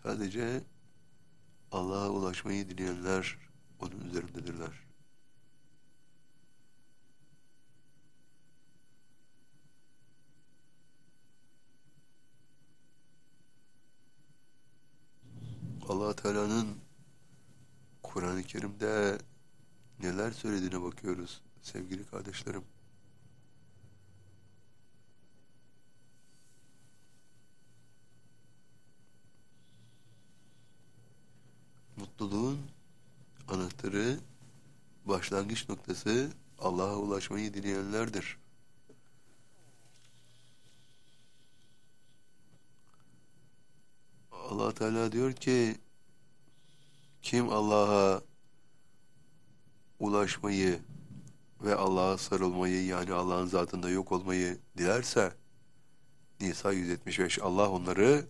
Sadece Allah'a ulaşmayı dileyenler onun üzerindedirler. Allah Teala'nın Kur'an-ı Kerim'de neler söylediğine bakıyoruz sevgili kardeşlerim. Mutluluğun anahtarı, başlangıç noktası Allah'a ulaşmayı dileyenlerdir. Allah Teala diyor ki kim Allah'a ulaşmayı ve Allah'a sarılmayı, yani Allah'ın zatında yok olmayı dilerse, Nisa 175, Allah onları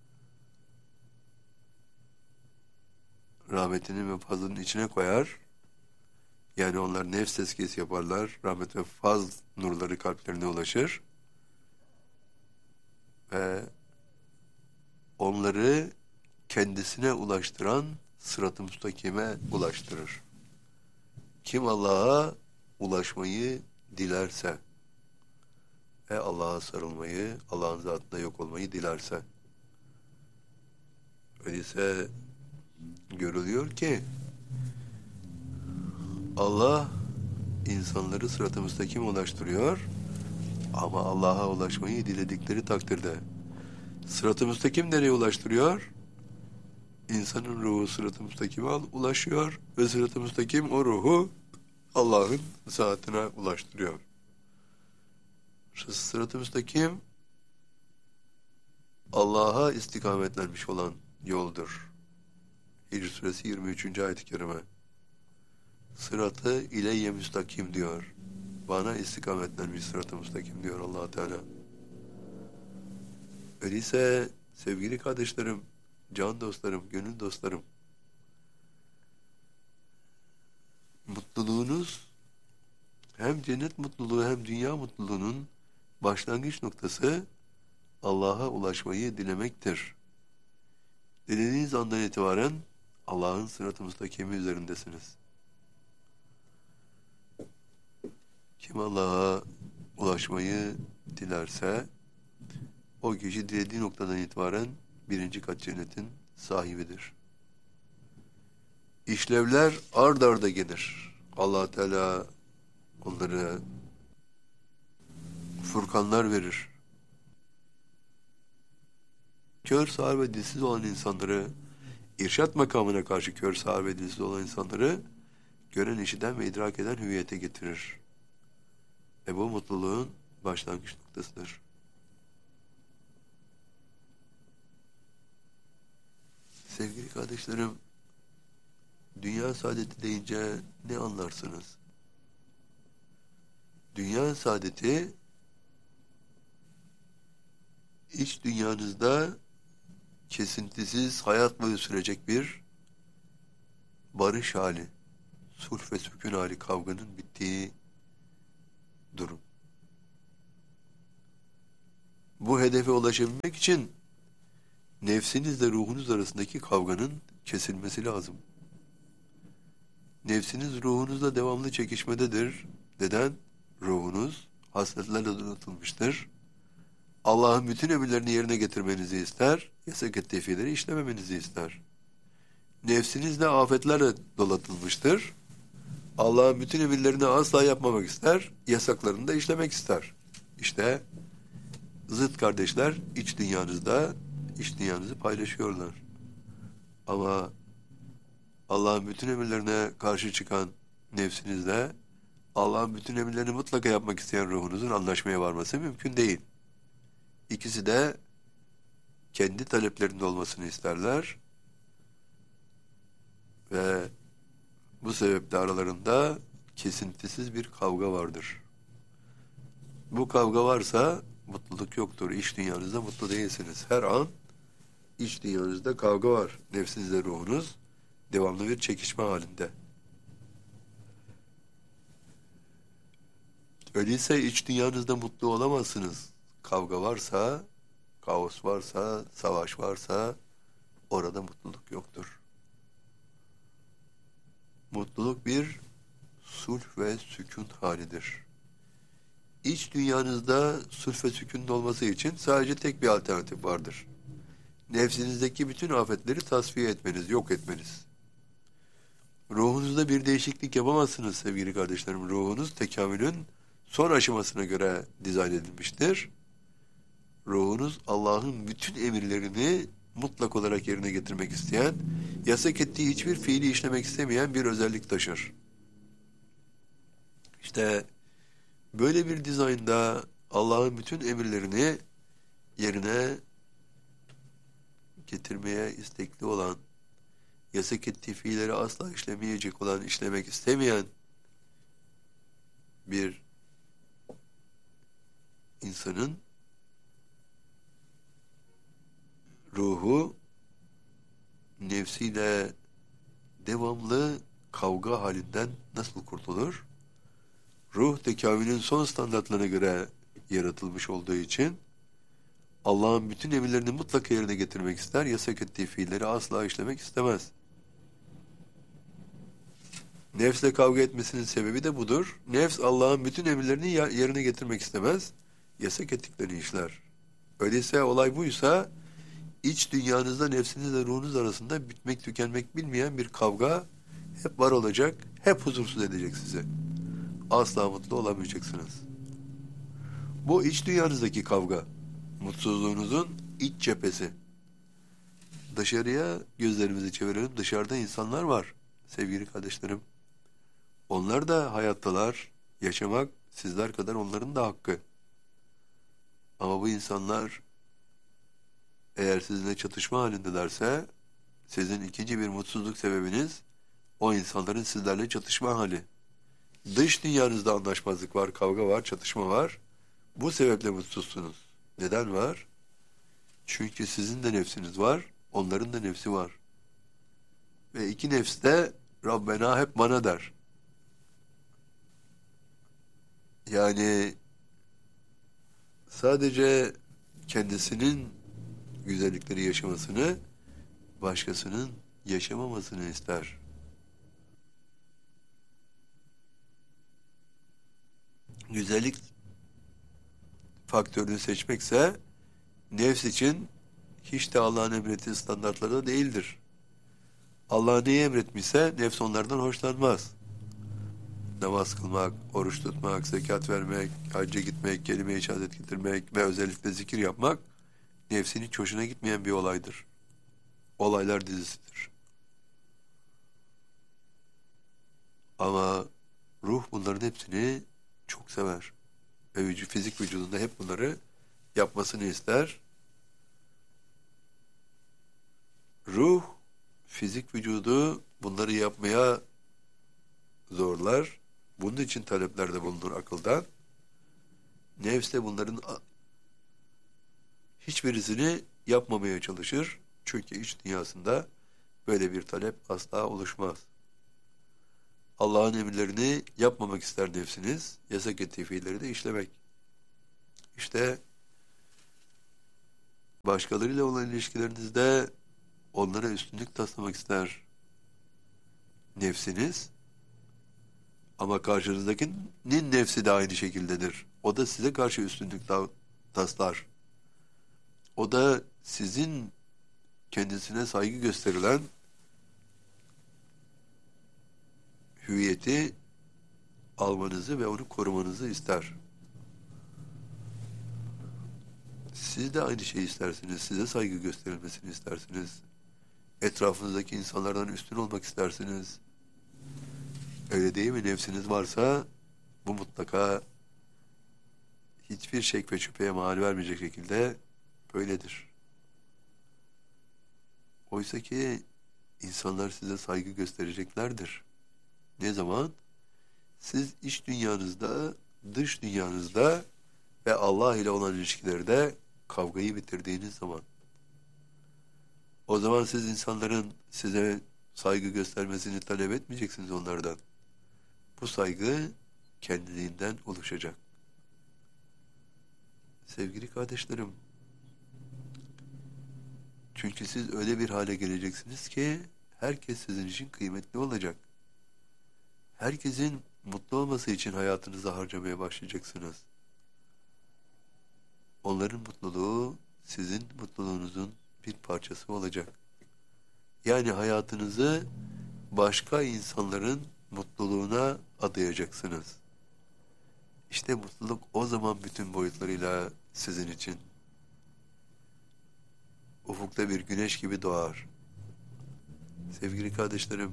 rahmetinin ve fazlının içine koyar. Yani onlar nefs tezkiyesi yaparlar. Rahmet ve faz nurları kalplerine ulaşır. Ve onları kendisine ulaştıran sırat-ı müstakime ulaştırır. Kim Allah'a ulaşmayı dilerse ve Allah'a sarılmayı, Allah'ın zatında yok olmayı dilerse, öyleyse görülüyor ki Allah insanları sırat-ı müstakime ulaştırıyor ama Allah'a ulaşmayı diledikleri takdirde. Sırat-ı müstakim nereye ulaştırıyor? İnsanın ruhu sırat-ı müstakime ulaşıyor ve sırat-ı müstakim o ruhu Allah'ın zatına ulaştırıyor. Sırat-ı müstakim Allah'a istikametlenmiş olan yoldur. Hicr suresi 23. ayet-i kerime. Sıratı ileyye müstakim diyor. Bana istikametlenmiş sırat-ı müstakim diyor Allah Teala. Öyleyse sevgili kardeşlerim, can dostlarım, gönül dostlarım, mutluluğunuz hem cennet mutluluğu hem dünya mutluluğunun başlangıç noktası Allah'a ulaşmayı dilemektir. Dilediğiniz andan itibaren Allah'ın sırat-ı müstakimi üzerindesiniz. Kim Allah'a ulaşmayı dilerse o kişi dilediği noktadan itibaren birinci kat cennetin sahibidir. İşlevler ard arda gelir. Allah Teala onlara furkanlar verir. Kör, sağır ve dilsiz olan insanları, irşat makamına karşı kör, sağır ve dilsiz olan insanları gören, işiten ve idrak eden hüviyete getirir. Ve bu mutluluğun başlangıç noktasıdır. Sevgili kardeşlerim, dünya saadeti deyince ne anlarsınız? Dünya saadeti, iç dünyanızda kesintisiz hayat boyu sürecek bir barış hali, sulh ve sükun hali, kavganın bittiği durum. Bu hedefe ulaşabilmek için nefsinizle ruhunuz arasındaki kavganın kesilmesi lazım. Nefsiniz ruhunuzla devamlı çekişmededir. Neden? Ruhunuz hasletlerle donatılmıştır. Allah'ın bütün emirlerini yerine getirmenizi ister, yasak tevhileri işlememenizi ister. Nefsiniz de afetlerle donatılmıştır. Allah'ın bütün emirlerini asla yapmamak ister, yasaklarını da işlemek ister. İşte zıt kardeşler iç dünyanızda, iç dünyanızı paylaşıyorlar. Ama Allah'ın bütün emirlerine karşı çıkan nefsinizle, Allah'ın bütün emirlerini mutlaka yapmak isteyen ruhunuzun anlaşmaya varması mümkün değil. İkisi de kendi taleplerinde olmasını isterler ve bu sebeple aralarında kesintisiz bir kavga vardır. Bu kavga varsa mutluluk yoktur. İç dünyanızda mutlu değilsiniz. Her an iç dünyanızda kavga var. Nefsinizle ruhunuz devamlı bir çekişme halinde. Öyleyse iç dünyanızda mutlu olamazsınız. Kavga varsa, kaos varsa, savaş varsa, orada mutluluk yoktur. Mutluluk bir sulh ve sükun halidir. İç dünyanızda sulh ve sükunun olması için sadece tek bir alternatif vardır. Nefsinizdeki bütün afetleri tasfiye etmeniz, yok etmeniz. Ruhunuzda bir değişiklik yapamazsınız sevgili kardeşlerim. Ruhunuz tekamülün son aşamasına göre dizayn edilmiştir. Ruhunuz Allah'ın bütün emirlerini mutlak olarak yerine getirmek isteyen, yasak ettiği hiçbir fiili işlemek istemeyen bir özellik taşır. İşte böyle bir dizaynda Allah'ın bütün emirlerini yerine getirmeye istekli olan, yasak ettiği fiilleri asla işlemeyecek olan, işlemek istemeyen bir insanın ruhu nefsiyle devamlı kavga halinden nasıl kurtulur? Ruh tekamülün son standartlarına göre yaratılmış olduğu için Allah'ın bütün emirlerini mutlaka yerine getirmek ister, yasak ettiği fiilleri asla işlemek istemez. Nefsle kavga etmesinin sebebi de budur. Nefs Allah'ın bütün emirlerini yerine getirmek istemez, yasak ettiklerini işler. Öyleyse olay buysa, iç dünyanızda nefsinizle ruhunuz arasında bitmek tükenmek bilmeyen bir kavga hep var olacak, hep huzursuz edecek sizi. Asla mutlu olamayacaksınız. Bu iç dünyanızdaki kavga, mutsuzluğunuzun iç cephesi. Dışarıya gözlerimizi çevirelim, dışarıda insanlar var sevgili kardeşlerim. Onlar da hayattalar, yaşamak sizler kadar onların da hakkı. Ama bu insanlar eğer sizinle çatışma halindelerse, sizin ikinci bir mutsuzluk sebebiniz o insanların sizlerle çatışma hali. Dış dünyanızda anlaşmazlık var, kavga var, çatışma var. Bu sebeple mutsuzsunuz. Neden var? Çünkü sizin de nefsiniz var, onların da nefsi var. Ve iki nefs de Rabbena hep bana der. Yani sadece kendisinin güzellikleri yaşamasını, başkasının yaşamamasını ister. Güzellik faktörünü seçmekse nefs için hiç de Allah'ın emrettiği standartlarda değildir. Allah neyi emretmişse nefs onlardan hoşlanmaz. Namaz kılmak, oruç tutmak, zekat vermek, hacca gitmek, kelime-i şehadet getirmek ve özellikle zikir yapmak nefsinin hiç hoşuna gitmeyen bir olaydır. Olaylar dizisidir. Ama ruh bunların hepsini çok sever. Ve fizik vücudunda hep bunları yapmasını ister. Ruh, fizik vücudu bunları yapmaya zorlar. Bunun için taleplerde bulunur akıldan. Nefs de bunların hiçbirisini yapmamaya çalışır. Çünkü iç dünyasında böyle bir talep asla oluşmaz. Allah'ın emirlerini yapmamak ister nefsiniz, yasak ettiği fiilleri de işlemek. İşte başkalarıyla olan ilişkilerinizde onlara üstünlük taslamak ister nefsiniz. Ama karşınızdakinin nefsi de aynı şekildedir. O da size karşı üstünlük taslar. O da sizin kendisine saygı gösterilen hüviyeti almanızı ve onu korumanızı ister. Siz de aynı şeyi istersiniz. Size saygı gösterilmesini istersiniz. Etrafınızdaki insanlardan üstün olmak istersiniz. Öyle değil mi? Nefsiniz varsa bu mutlaka hiçbir şek ve şüpheye mahal vermeyecek şekilde böyledir. Oysa ki insanlar size saygı göstereceklerdir. Ne zaman? Siz iç dünyanızda, dış dünyanızda ve Allah ile olan ilişkilerde kavgayı bitirdiğiniz zaman. O zaman siz insanların size saygı göstermesini talep etmeyeceksiniz onlardan. Bu saygı kendiliğinden oluşacak. Sevgili kardeşlerim, Çünkü siz öyle bir hale geleceksiniz ki herkes sizin için kıymetli olacak. Herkesin mutlu olması için hayatınızı harcamaya başlayacaksınız. Onların mutluluğu sizin mutluluğunuzun bir parçası olacak. Yani hayatınızı başka insanların mutluluğuna adayacaksınız. İşte mutluluk o zaman bütün boyutlarıyla sizin için. Ufukta bir güneş gibi doğar. Sevgili kardeşlerim,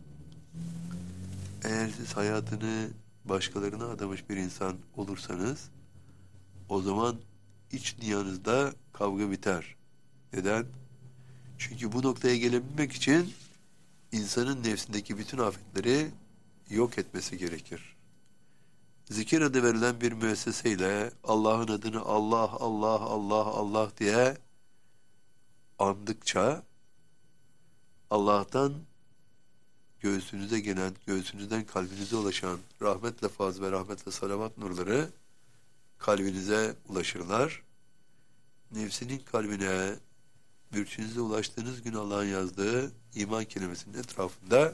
eğer siz hayatını başkalarına adamış bir insan olursanız, o zaman iç dünyanızda kavga biter. Neden? Çünkü bu noktaya gelebilmek için insanın nefsindeki bütün afetleri yok etmesi gerekir. Zikir adı verilen bir müesseseyle Allah'ın adını Allah, Allah, Allah, Allah diye andıkça Allah'tan göğsünüze gelen, göğsünüzden kalbinize ulaşan rahmetle faz ve rahmetle salavat nurları kalbinize ulaşırlar. Nefsinin kalbine, mürşidinize ulaştığınız gün Allah'ın yazdığı iman kelimesinin etrafında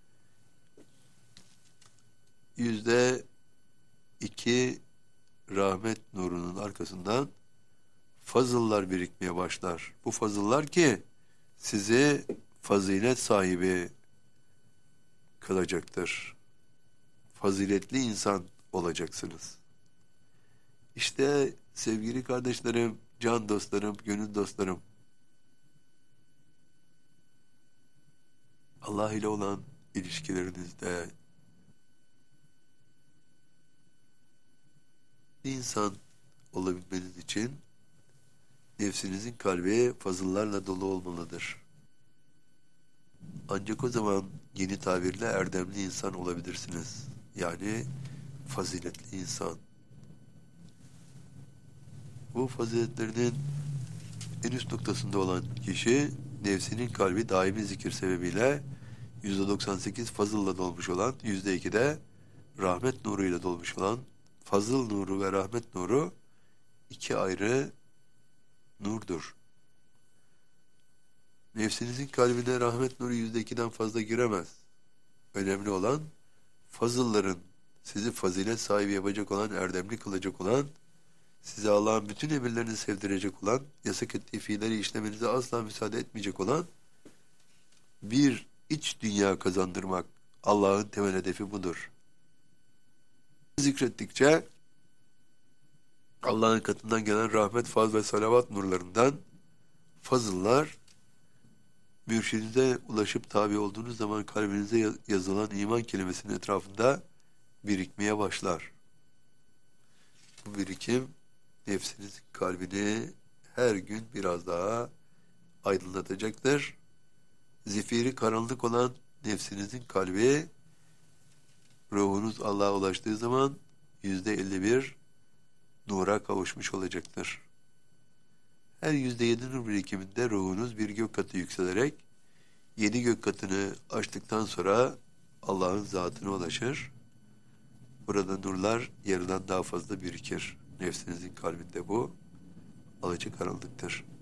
%2 rahmet nurunun arkasından fazıllar birikmeye başlar. Bu fazıllar ki sizi fazilet sahibi kılacaktır. Faziletli insan olacaksınız. İşte sevgili kardeşlerim, can dostlarım, gönül dostlarım, Allah ile olan ilişkilerinizde insan olabilmeniz için nefsinizin kalbi fazıllarla dolu olmalıdır. Ancak o zaman yeni tabirle erdemli insan olabilirsiniz. Yani faziletli insan. Bu faziletlerinin en üst noktasında olan kişi nefsinin kalbi daimi zikir sebebiyle %98 fazılla dolmuş olan, %2 de rahmet nuruyla dolmuş olan fazıl nuru ve rahmet nuru iki ayrı nurdur. Nefsinizin kalbine rahmet nuru %2'den fazla giremez. Önemli olan fazılların sizi fazilet sahibi yapacak olan, erdemli kılacak olan, size Allah'ın bütün emirlerini sevdirecek olan, yasak ettiği fiilleri işlemenize asla müsaade etmeyecek olan bir iç dünya kazandırmak. Allah'ın temel hedefi budur. Zikrettikçe Allah'ın katından gelen rahmet, faz ve salavat nurlarından fazıllar mürşidinize ulaşıp tabi olduğunuz zaman kalbinize yazılan iman kelimesinin etrafında birikmeye başlar. Bu birikim nefsinizin kalbini her gün biraz daha aydınlatacaktır. Zifiri karanlık olan nefsinizin kalbi, ruhunuz Allah'a ulaştığı zaman %51 nura kavuşmuş olacaktır. Her %7 nur birikiminde ruhunuz bir gök katı yükselerek 7 gök katını aştıktan sonra Allah'ın zatına ulaşır. Burada nurlar yarıdan daha fazla birikir. Nefsinizin kalbinde bu alacakaranlıktır.